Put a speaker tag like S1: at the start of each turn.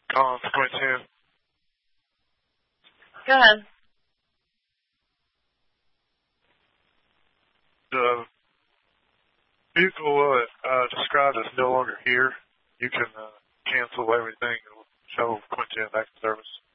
S1: Collins, Quincy.
S2: Go ahead.
S1: The vehicle described as no longer here. You can cancel everything and show Quincy back in service.